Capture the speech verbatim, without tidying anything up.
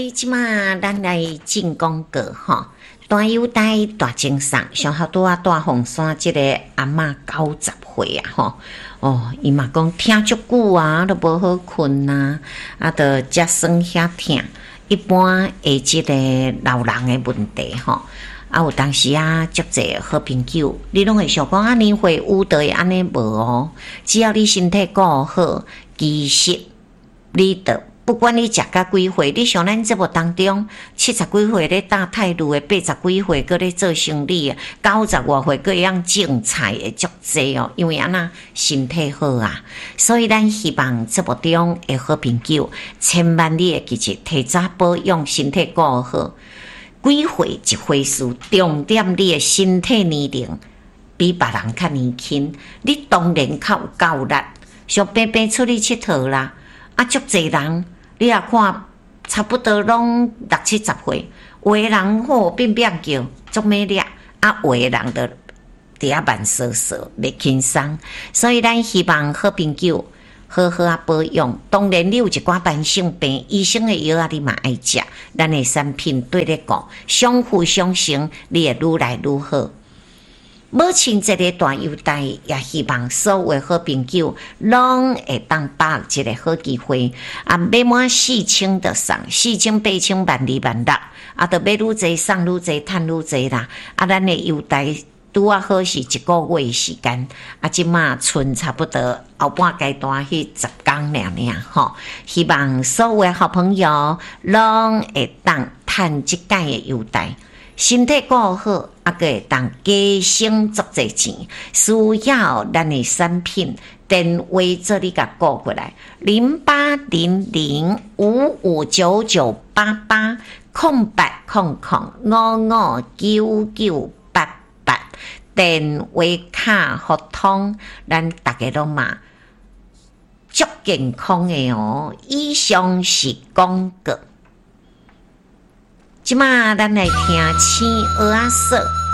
即马咱来进广告吼，大优待大精送，上好拄啊大凤山即个阿嬷九十岁啊吼，哦，伊嘛讲听足久啊，都无好困呐，啊，都食酸遐疼。一般诶，即个老人诶问题吼，啊，有当时啊，足侪好朋友，你拢会想讲啊，年岁有的会安尼无哦，只要你身体顾好，其实你得。不管你食到几岁，你像咱节目当中七十几岁咧打太路的，八十几岁搁咧做生理的，九十外岁搁会样种菜的足济哦，因为安那身体好啊，所以咱希望节目中的好朋友，千万你会记住提早保养身体顾好，几岁一回事，重点你的身体年龄比别人较年轻，你当然较有够力，像平平出去佚佗啦，啊，足济人。你也看，差不多拢六七十岁，有的人吼变变叫足美丽，啊，有的人就伫遐慢瑟瑟，袂轻松。所以咱希望好朋友好好啊保养。当然，你有一寡慢性病，医生的药啊，你嘛爱食。咱的产品对你讲，相辅相成，你会愈来愈好。母亲节的大优待，也希望所有的好朋友拢会当把握一个好机会，啊，买满四千就送，四千八千万二万六，啊，就买愈济送愈济，趁愈济啦。啊，咱的优待拄啊好是一个月时间，啊，即马剩差不多后半阶段迄十天了尔吼。希望所有的好朋友拢会当趁即届的优待。身体顾好，啊，个会当加省足侪钱。需要咱的产品，电话做你甲顾过来，零八零零五五九九八八空八空空五五九九八八，电话卡互通，咱大家都嘛足健康的哦。以上是广告。即马咱来听青蚵仔说。